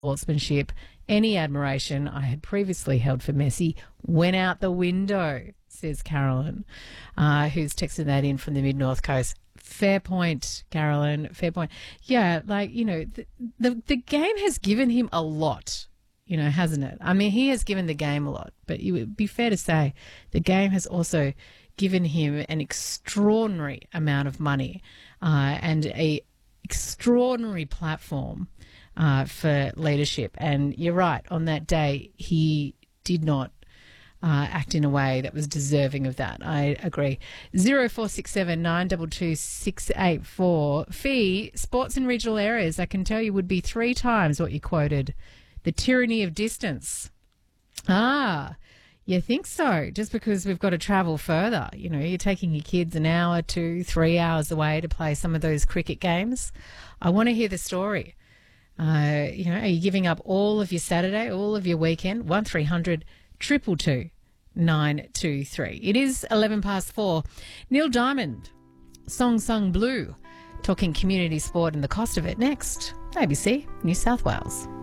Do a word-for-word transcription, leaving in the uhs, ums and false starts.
sportsmanship, any admiration I had previously held for Messi went out the window, says Carolyn, uh, who's texted that in from the mid-north coast. Fair point, Carolyn, fair point. Yeah, like, you know, the, the, the game has given him a lot, you know, hasn't it? I mean, he has given the game a lot, but it would be fair to say the game has also given him an extraordinary amount of money uh, and a extraordinary platform uh, for leadership. And you're right, on that day, he did not uh, act in a way that was deserving of that. I agree. zero four six seven nine two two six eight four. Fee, sports in regional areas, I can tell you, would be three times what you quoted. The tyranny of distance. Ah, you think so? Just because we've got to travel further. You know, you're taking your kids an hour, two, three hours away to play some of those cricket games. I want to hear the story. Uh, you know, are you giving up all of your Saturday, all of your weekend? one three hundred two two two nine two three. It is eleven past four. Neil Diamond, Song Sung Blue, talking community sport and the cost of it next. A B C, New South Wales.